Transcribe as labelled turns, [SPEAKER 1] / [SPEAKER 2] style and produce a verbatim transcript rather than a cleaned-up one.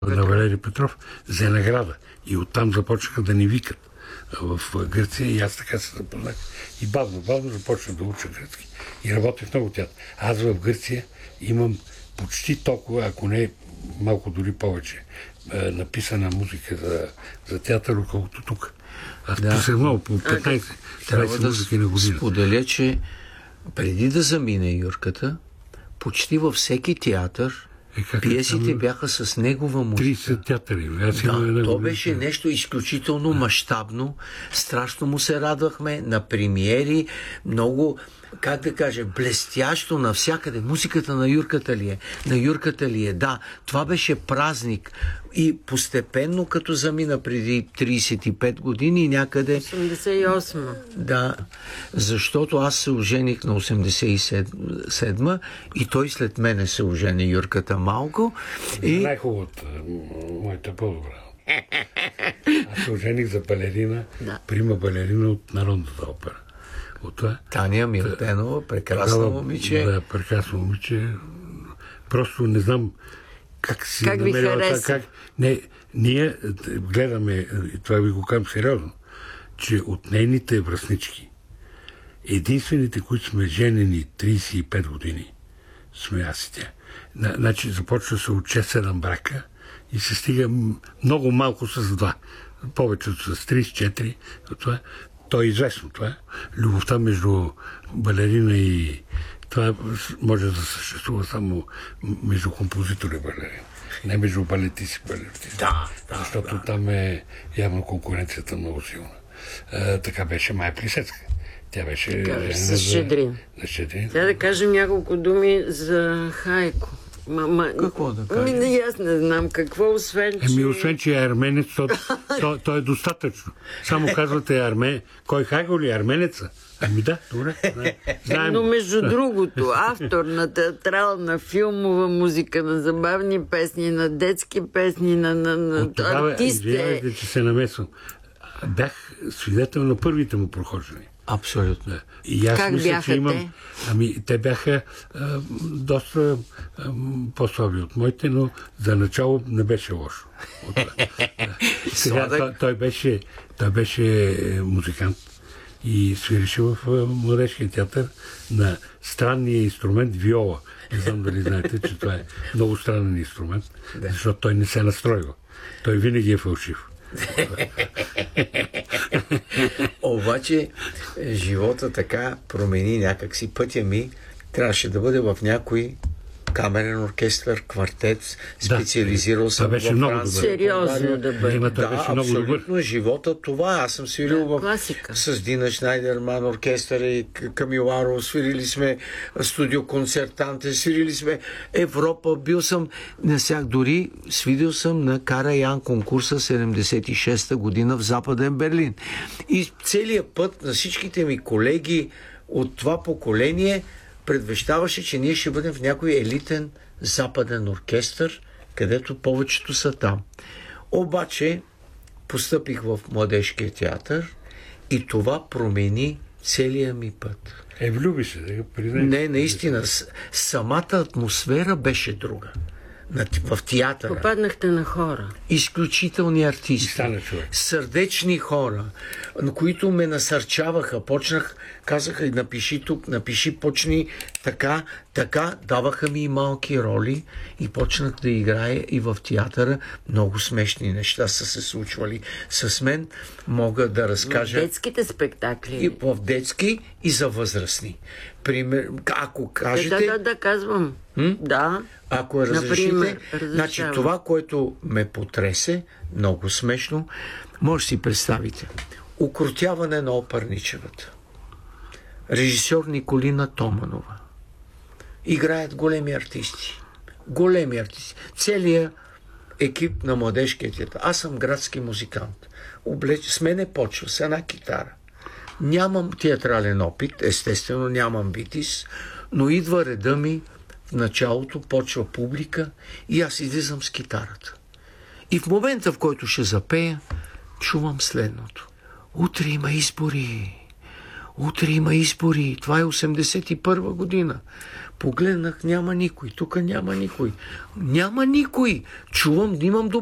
[SPEAKER 1] на Валери Петров за награда. И оттам започнаха да ни викат в Гърция и аз така се запознах. И бавно, бавно започнах да уча гръцки. И работех в много театър. Аз в Гърция имам почти толкова, ако не малко дори повече, написана музика за, за театър, отколкото тук. Аз да. писах много, по петнайсет музики на година.
[SPEAKER 2] Споделя, че преди да замине Юрката, почти във всеки театър Е, пиесите там бяха с негова музика.
[SPEAKER 1] трийсет театъри.
[SPEAKER 2] Да, то беше нещо изключително мащабно. Страшно му се радвахме на премиери. Много, как да кажа, блестящо навсякъде. Музиката на Юрката ли е? На Юрката ли е? Да, това беше празник. И постепенно, като замина преди трийсет и пет години, някъде...
[SPEAKER 3] осемдесет и осма.
[SPEAKER 2] Да, защото аз се ожених на осемдесет и седма и той след мене се ожени, Юрката, малко. И...
[SPEAKER 1] Най-хубавата, моята по-добра. Аз се ожених за балерина, да. прима балерина от Народната опера. От това...
[SPEAKER 2] Таня Милтенова, прекрасно момиче.
[SPEAKER 1] Да, прекрасно момиче. Просто не знам как си
[SPEAKER 3] как ви хареса?
[SPEAKER 1] Как... Не, ние гледаме, и това ви го казвам сериозно, че от нейните връстнички, единствените, които сме женени трийсет и пет години, сме аз и тя. Значи започва се от шест-седем брака и се стига много малко с два. Повечето с трийсет и четири. Това, то е известно това. Любовта между балерина и това може да съществува само между композитори и балерина. Не между балетисти и балетисти.
[SPEAKER 2] Да, да,
[SPEAKER 1] защото
[SPEAKER 2] да.
[SPEAKER 1] там е явно конкуренцията много силна. А, така беше Майя Плисецка. Тя беше
[SPEAKER 3] с Щедрин.
[SPEAKER 1] За Щедрин.
[SPEAKER 3] Тя да кажем няколко думи за Хайко. Ма, ма,
[SPEAKER 2] какво да кажа?
[SPEAKER 3] Ми, аз не знам какво, освен че...
[SPEAKER 1] Еми, освен, че е арменец, то, то, то е достатъчно. Само казвате арме... Кой Хайко ли? Арменеца? Ами да, добре. Знаем.
[SPEAKER 3] Но между другото, автор на театрална, филмова музика, на забавни песни, на детски песни, на, на, на артисти.
[SPEAKER 1] Извинявайте, че се намесвам. Бях свидетел на първите му прохождания.
[SPEAKER 2] Абсолютно.
[SPEAKER 1] И аз
[SPEAKER 3] как
[SPEAKER 1] мисля,
[SPEAKER 3] бяха
[SPEAKER 1] че имам...
[SPEAKER 3] те?
[SPEAKER 1] Ами, те бяха а, доста а, по-слаби от моите, но за начало не беше лошо. Сега той, той, беше, той беше музикант и свирише в Младежкия театър на странния инструмент виола. Не знам дали знаете, че това е много странен инструмент, защото той не се настройва. Той винаги е фалшив.
[SPEAKER 2] Обаче живота така промени някакси. Пътя ми трябваше да бъде в някой камерен оркестър, квартет, специализирал
[SPEAKER 1] да,
[SPEAKER 2] съм
[SPEAKER 1] беше
[SPEAKER 2] във
[SPEAKER 1] много
[SPEAKER 2] Франция.
[SPEAKER 3] Сериозно да бъде.
[SPEAKER 1] Да,
[SPEAKER 2] Да,
[SPEAKER 1] беше много
[SPEAKER 2] абсолютно
[SPEAKER 1] добър.
[SPEAKER 2] живота това. Аз съм свирил
[SPEAKER 3] да,
[SPEAKER 2] в...
[SPEAKER 3] класика.
[SPEAKER 2] с Дина Шнайдерман оркестър и Камиларо, свирили сме студио концертанте, свирили сме Европа, бил съм на всяк, дори свидел съм на Кара Ян конкурса седемдесет и шеста година в Западен Берлин. И целият път на всичките ми колеги от това поколение предвещаваше, че ние ще бъдем в някой елитен западен оркестър, където повечето са там. Обаче постъпих в Младежкия театър и това промени целия ми път.
[SPEAKER 1] Е, влюби се. Да признай.
[SPEAKER 2] Не, наистина, самата атмосфера беше друга. В театъра.
[SPEAKER 3] Попаднахте на хора.
[SPEAKER 2] Изключителни артисти.
[SPEAKER 1] човек.
[SPEAKER 2] Сърдечни хора, на които ме насърчаваха. Почнах, казаха, напиши тук, напиши, почни така, така. Даваха ми и малки роли и почнах да играя и в театъра. Много смешни неща са се случвали с мен. Мога да разкажа...
[SPEAKER 3] В детските спектакли.
[SPEAKER 2] И в детски, и за възрастни. Пример, ако кажете...
[SPEAKER 3] Да, да, да, казвам.
[SPEAKER 2] М?
[SPEAKER 3] Да.
[SPEAKER 2] Ако разрешите,
[SPEAKER 3] Например,
[SPEAKER 2] значи това, което ме потресе, много смешно, може да си представите. Укротяване на Опърничевата. Режисьор Николина Томанова. Играят големи артисти. Големи артисти. Целият екип на Младежкия театър. Аз съм градски музикант. Облеч... С мене почва с една китара. Нямам театрален опит, естествено нямам битис, но идва реда ми. В началото почва публика и аз излизам с китарата. И в момента, в който ще запея, чувам следното. Утре има избори. Утре има избори. Това е осемдесет и първа година. Погледнах, няма никой. Тук няма никой. Няма никой. Чувам, имам